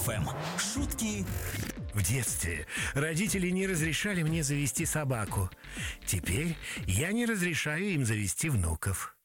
ФМ. Шутки. В детстве родители не разрешали мне завести собаку. Теперь я не разрешаю им завести внуков.